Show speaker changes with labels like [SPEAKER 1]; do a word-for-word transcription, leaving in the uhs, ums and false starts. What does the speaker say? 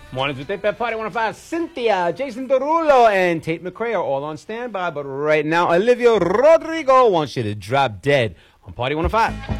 [SPEAKER 1] Mornings with Tate at Party one oh five. Cynthia, Jason Derulo, and Tate McRae are all on standby. But right now, Olivia Rodrigo wants you to drop dead on Party one oh five.